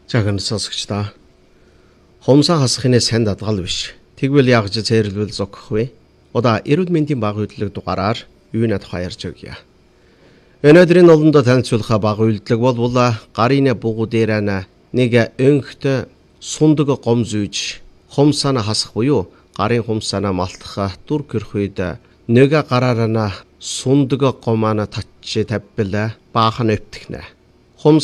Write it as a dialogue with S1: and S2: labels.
S1: Жаган сонсогчдаа. Хомсаа хасахны сайн дадгал биш. Тэгвэл яг ч зэрлвэл зогхгүй. Удаа эрүүл мэндийн баг үйлдэлэг дугаараар юунад хоёрж өгье. Өнөөдрийн олондоо танилцуулах баг үйлдэлэг бол гарын бугуудаараа нэг өнхт сундаг гом зүйж хомсаана хасах буюу гарын хомсаана малтах дүр гэрх үед нэг гараараа сундаг гомаана татчи тавбила баахан өвтгнэ.